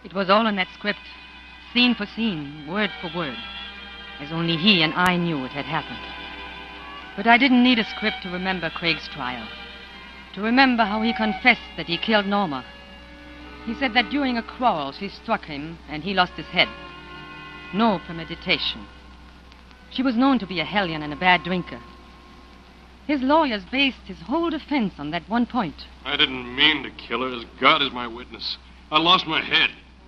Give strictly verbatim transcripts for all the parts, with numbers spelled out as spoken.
It was all in that script, scene for scene, word for word, as only he and I knew it had happened. But I didn't need a script to remember Craig's trial, to remember how he confessed that he killed Norma. He said that during a quarrel she struck him and he lost his head. No premeditation. She was known to be a hellion and a bad drinker. His lawyers based his whole defense on that one point. I didn't mean to kill her, as God is my witness. I lost my head.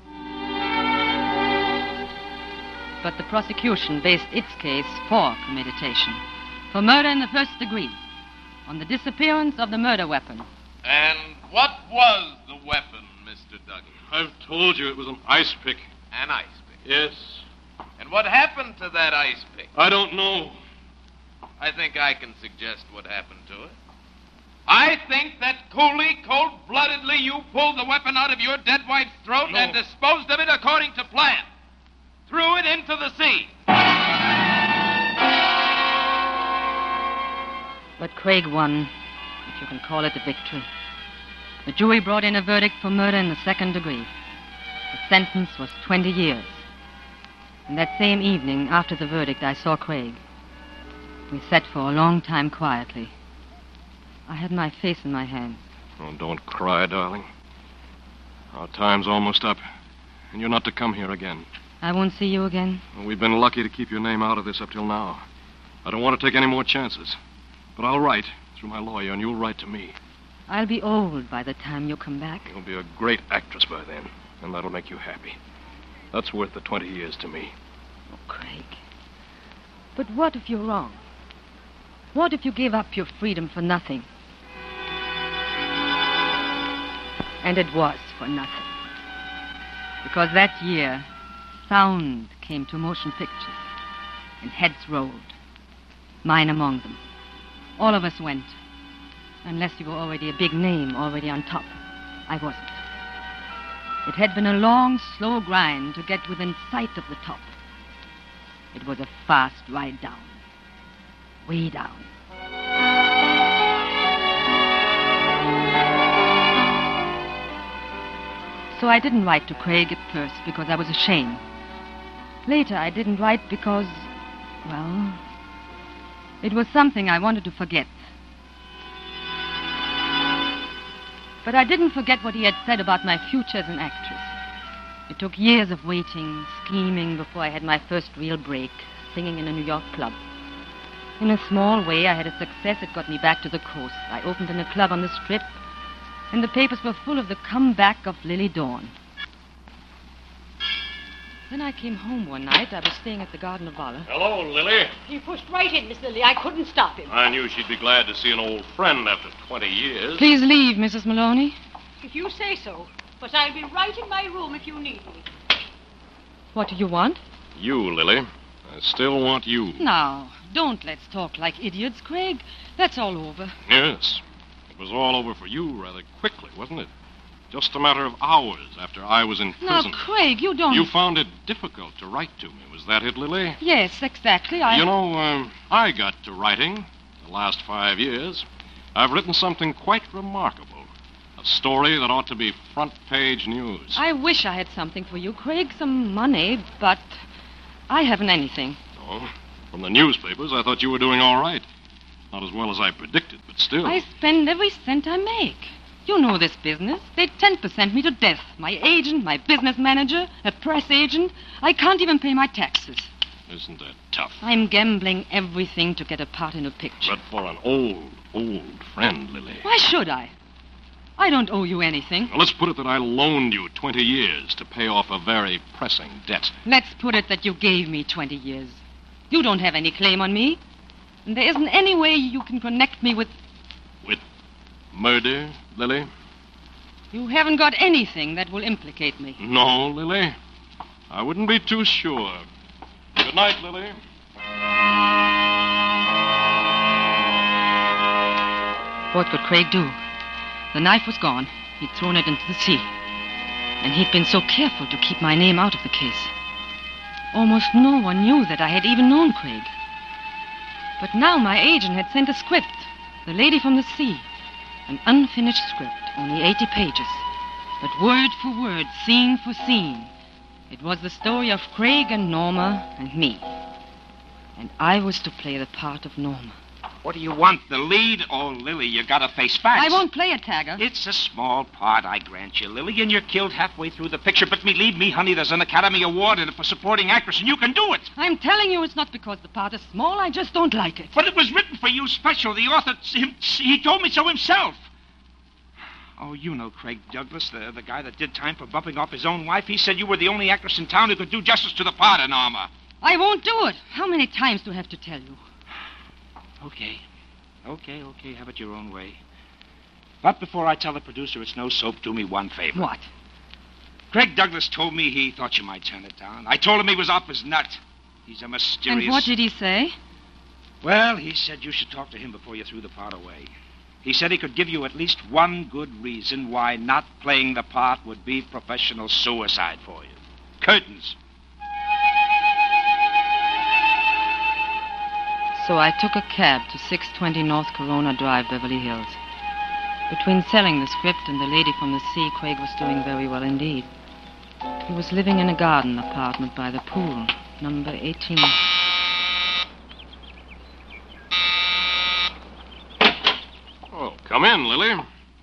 But the prosecution based its case for premeditation, for murder in the first degree, on the disappearance of the murder weapon. And what was the weapon, Mister Duggan? I've told you it was an ice pick. An ice pick? Yes. And what happened to that ice pick? I don't know. I think I can suggest what happened to it. I think that coolly, cold-bloodedly, you pulled the weapon out of your dead wife's throat No. and disposed of it according to plan. Threw it into the sea. But Craig won, if you can call it a victory. The jury brought in a verdict for murder in the second degree. The sentence was twenty years. And that same evening, after the verdict, I saw Craig. We sat for a long time quietly. I had my face in my hands. Oh, don't cry, darling. Our time's almost up, and you're not to come here again. I won't see you again? Well, we've been lucky to keep your name out of this up till now. I don't want to take any more chances. But I'll write through my lawyer, and you'll write to me. I'll be old by the time you come back. You'll be a great actress by then, and that'll make you happy. That's worth the twenty years to me. Oh, Craig. But what if you're wrong? What if you gave up your freedom for nothing? And it was for nothing. Because that year, sound came to motion pictures, and heads rolled. Mine among them. All of us went. Unless you were already a big name, already on top. I wasn't. It had been a long, slow grind to get within sight of the top. It was a fast ride down. Way down. So I didn't write to Craig at first because I was ashamed. Later, I didn't write because, well, it was something I wanted to forget. But I didn't forget what he had said about my future as an actress. It took years of waiting, scheming, before I had my first real break, singing in a New York club. In a small way, I had a success that got me back to the coast. I opened in a club on the Strip, and the papers were full of the comeback of Lily Dawn. Then I came home one night. I was staying at the Garden of Valor. Hello, Lily. He pushed right in, Miss Lily. I couldn't stop him. I knew she'd be glad to see an old friend after twenty years. Please leave, Missus Maloney. If you say so. But I'll be right in my room if you need me. What do you want? You, Lily. I still want you. Now, don't let's talk like idiots, Craig. That's all over. Yes. It was all over for you rather quickly, wasn't it? Just a matter of hours after I was in Now, prison. Craig, you don't... You found it difficult to write to me. Was that it, Lily? Yes, exactly. I... You know, um, I got to writing the last five years. I've written something quite remarkable. A story that ought to be front-page news. I wish I had something for you, Craig. Some money, but I haven't anything. Oh, from the newspapers, I thought you were doing all right. Not as well as I predicted, but still. I spend every cent I make. You know this business. They ten percent me to death. My agent, my business manager, a press agent. I can't even pay my taxes. Isn't that tough? I'm gambling everything to get a part in a picture. But for an old, old friend, Lily. Why should I? I don't owe you anything. Well, let's put it that I loaned you twenty years to pay off a very pressing debt. Let's put it that you gave me twenty years. You don't have any claim on me. And there isn't any way you can connect me with... With murder, Lily? You haven't got anything that will implicate me. No, Lily. I wouldn't be too sure. Good night, Lily. What could Craig do? The knife was gone. He'd thrown it into the sea. And he'd been so careful to keep my name out of the case. Almost no one knew that I had even known Craig. But now my agent had sent a script. The Lady from the Sea. An unfinished script, only eighty pages. But word for word, scene for scene, it was the story of Craig and Norma and me. And I was to play the part of Norma. What do you want, the lead? Oh, Lily, you gotta face facts. I won't play it, Taggart. It's a small part, I grant you, Lily, and you're killed halfway through the picture. But believe me, honey, there's an Academy Award in it for supporting actress, and you can do it. I'm telling you it's not because the part is small. I just don't like it. But it was written for you special. The author, him, he told me so himself. Oh, you know Craig Douglas, the, the guy that did time for bumping off his own wife. He said you were the only actress in town who could do justice to the part of Norma. I won't do it. How many times do I have to tell you? Okay. Okay, okay, have it your own way. But before I tell the producer it's no soap, do me one favor. What? Craig Douglas told me he thought you might turn it down. I told him he was off his nut. He's a mysterious... And what did he say? Well, he said you should talk to him before you threw the part away. He said he could give you at least one good reason why not playing the part would be professional suicide for you. Curtains. So I took a cab to six twenty North Corona Drive, Beverly Hills. Between selling the script and The Lady from the Sea, Craig was doing very well indeed. He was living in a garden apartment by the pool, number eighteen. Oh, come in, Lily.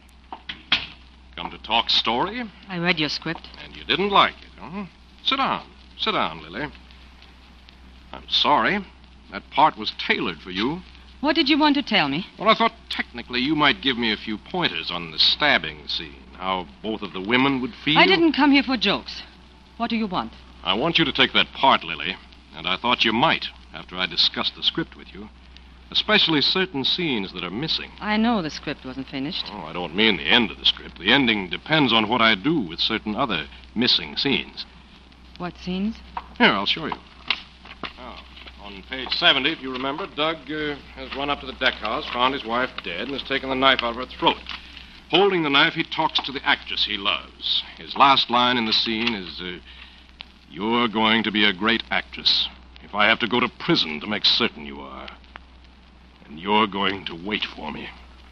Come to talk story? I read your script. And you didn't like it, huh? Sit down. Sit down, Lily. I'm sorry. That part was tailored for you. What did you want to tell me? Well, I thought technically you might give me a few pointers on the stabbing scene, how both of the women would feel. I didn't come here for jokes. What do you want? I want you to take that part, Lily, and I thought you might after I discussed the script with you, especially certain scenes that are missing. I know the script wasn't finished. Oh, I don't mean the end of the script. The ending depends on what I do with certain other missing scenes. What scenes? Here, I'll show you. Oh. On page seventy, if you remember, Doug uh, has run up to the deck house, found his wife dead, and has taken the knife out of her throat. Holding the knife, he talks to the actress he loves. His last line in the scene is, uh, "You're going to be a great actress. If I have to go to prison to make certain you are. And you're going to wait for me."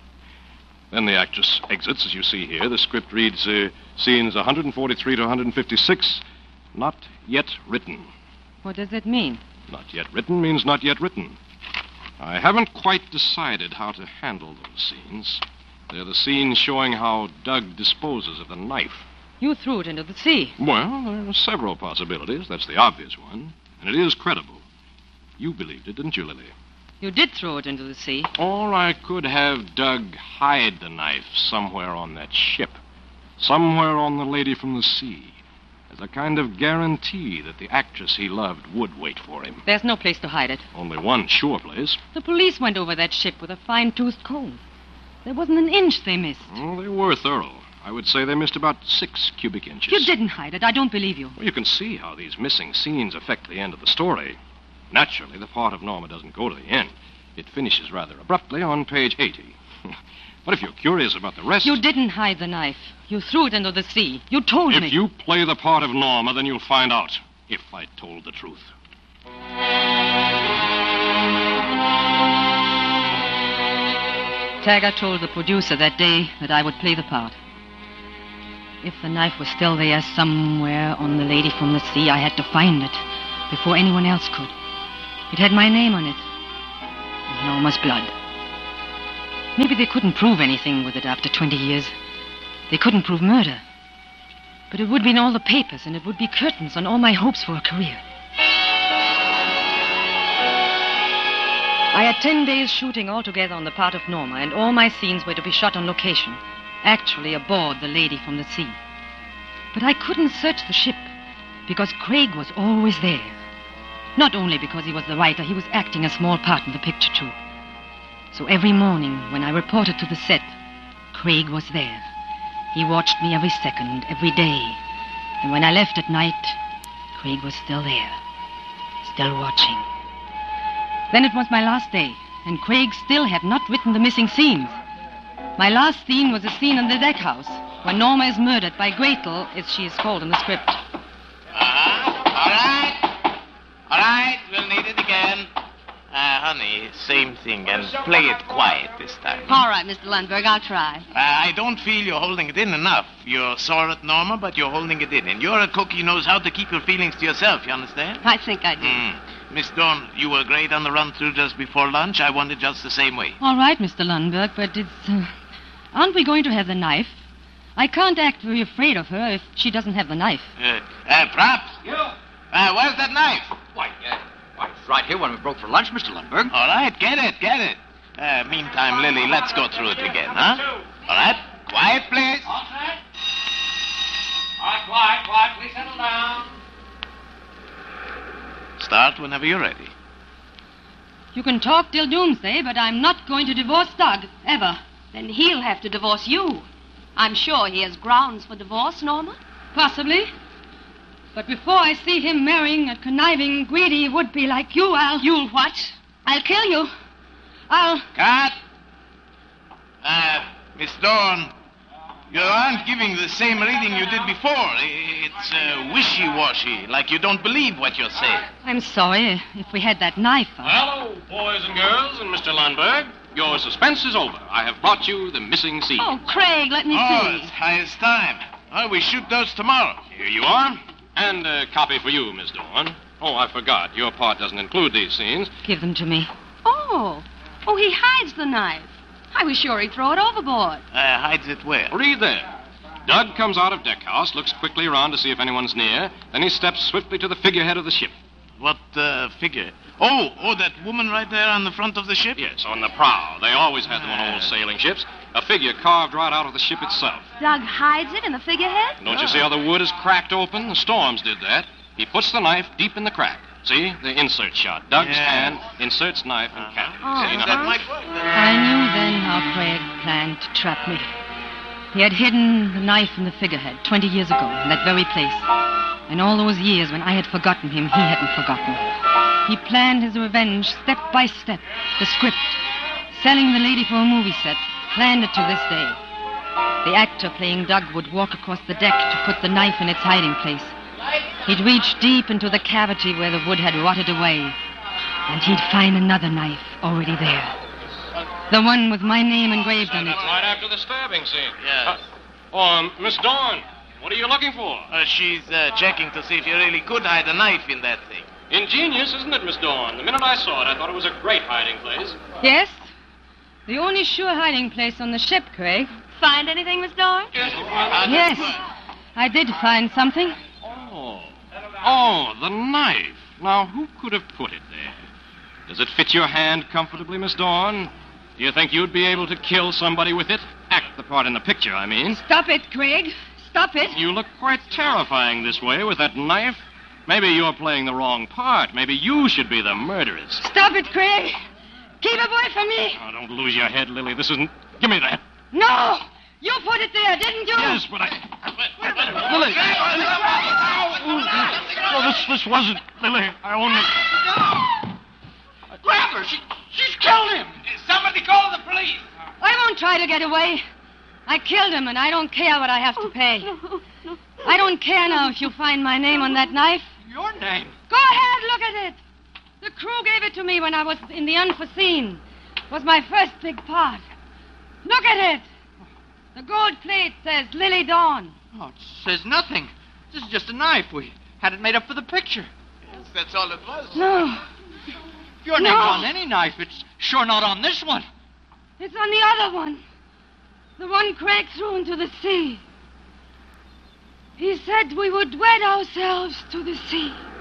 Then the actress exits, as you see here. The script reads, uh, scenes one forty-three to one fifty-six, not yet written. What does it mean? Not yet written means not yet written. I haven't quite decided how to handle those scenes. They're the scenes showing how Doug disposes of the knife. You threw it into the sea. Well, there are several possibilities. That's the obvious one. And it is credible. You believed it, didn't you, Lily? You did throw it into the sea. Or I could have Doug hide the knife somewhere on that ship. Somewhere on the Lady from the Sea. As a kind of guarantee that the actress he loved would wait for him. There's no place to hide it. Only one sure place. The police went over that ship with a fine-toothed comb. There wasn't an inch they missed. Oh, they were thorough. I would say they missed about six cubic inches. You didn't hide it. I don't believe you. Well, you can see how these missing scenes affect the end of the story. Naturally, the part of Norma doesn't go to the end. It finishes rather abruptly on page eighty. But if you're curious about the rest... You didn't hide the knife. You threw it into the sea. You told if me. If you play the part of Norma, then you'll find out. If I told the truth. Taggart told the producer that day that I would play the part. If the knife was still there somewhere on the Lady from the Sea, I had to find it before anyone else could. It had my name on it. And Norma's blood. Maybe they couldn't prove anything with it after twenty years. They couldn't prove murder. But it would be in all the papers, and it would be curtains on all my hopes for a career. I had ten days shooting altogether on the part of Norma, and all my scenes were to be shot on location, actually aboard the Lady from the Sea. But I couldn't search the ship, because Craig was always there. Not only because he was the writer, he was acting a small part in the picture, too. So every morning, when I reported to the set, Craig was there. He watched me every second, every day. And when I left at night, Craig was still there, still watching. Then it was my last day, and Craig still had not written the missing scenes. My last scene was a scene in the deck house, when Norma is murdered by Gretel, as she is called in the script. Uh-huh. All right. All right, we'll need it again. Uh, honey, same thing, and play it quiet this time. All right, Mister Lundberg, I'll try. Uh, I don't feel you're holding it in enough. You're sore at Norma, but you're holding it in. And you're a cook who knows how to keep your feelings to yourself, you understand? I think I do. Mm. Miss Dawn, you were great on the run-through just before lunch. I wanted just the same way. All right, Mister Lundberg, but it's... Uh, aren't we going to have the knife? I can't act very afraid of her if she doesn't have the knife. Uh, uh Props? You? Uh, where's that knife? Why, uh, why, it's right here when we broke for lunch, Mister Lundberg. All right, get it, get it. Uh, meantime, Lily, let's go through it again, huh? All right, quiet, please. All set. All right, quiet, quiet. Please settle down. Start whenever you're ready. You can talk till doomsday, but I'm not going to divorce Doug, ever. Then he'll have to divorce you. I'm sure he has grounds for divorce, Norma. Possibly. But before I see him marrying a conniving, greedy would-be like you, I'll... You'll what? I'll kill you. I'll... Cut. Uh, Miss Dawn, you aren't giving the same reading you did before. It's uh, wishy-washy, like you don't believe what you're saying. I'm sorry. If we had that knife... I... Hello, boys and girls, and Mister Lundberg. Your suspense is over. I have brought you the missing scene. Oh, Craig, let me Oh, see. it's highest time. Well, we shoot those tomorrow. Here you are. And a copy for you, Miss Dawn. Oh, I forgot. Your part doesn't include these scenes. Give them to me. Oh. Oh, he hides the knife. I was sure he'd throw it overboard. Uh, hides it where? Read there. Doug comes out of deck house, looks quickly around to see if anyone's near, then he steps swiftly to the figurehead of the ship. What uh, figure? Oh, oh, that woman right there on the front of the ship? Yes, on the prow. They always had them on old sailing ships. A figure carved right out of the ship itself. Doug hides it in the figurehead? Don't you see how the wood is cracked open? The storms did that. He puts the knife deep in the crack. See? The insert shot. Doug's Yeah. hand inserts knife and cap. Oh, See? Now, That might work. I knew then how Craig planned to trap me. He had hidden the knife in the figurehead twenty years ago in that very place. In all those years when I had forgotten him, he hadn't forgotten. He planned his revenge step by step. The script, selling the lady for a movie set, planned it to this day. The actor playing Doug would walk across the deck to put the knife in its hiding place. He'd reach deep into the cavity where the wood had rotted away, and he'd find another knife already there. The one with my name engraved on it. right after the stabbing scene. Yes. Uh, um, Miss Dawn, what are you looking for? Uh, she's uh, checking to see if you really could hide a knife in that thing. Ingenious, isn't it, Miss Dawn? The minute I saw it, I thought it was a great hiding place. Yes? The only sure hiding place on the ship, Craig. Find anything, Miss Dawn? Yes. I did find something. Oh. Oh, the knife. Now, who could have put it there? Does it fit your hand comfortably, Miss Dawn? Do you think you'd be able to kill somebody with it? Act the part in the picture, I mean. Stop it, Craig. Stop it. You look quite terrifying this way with that knife. Maybe you're playing the wrong part. Maybe you should be the murderess. Stop it, Craig. Keep away from me. Oh, don't lose your head, Lily. This isn't... Give me that. No. You put it there, didn't you? Yes, but I... Lily! Oh, this, this wasn't... Lily, I only... Grab her. She, she's killed him. Somebody call the police. I won't try to get away. I killed him, and I don't care what I have to pay. I don't care now if you find my name on that knife. Your name? Go ahead, look at it. The crew gave it to me when I was in the unforeseen. It was my first big part. Look at it. The gold plate says Lily Dawn. Oh, it says nothing. This is just a knife. We had it made up for the picture. Yes, that's all it was. No, If your No. name's on any knife, it's sure not on this one. it's on the other one. The one Craig threw into the sea. He said we would wed ourselves to the sea.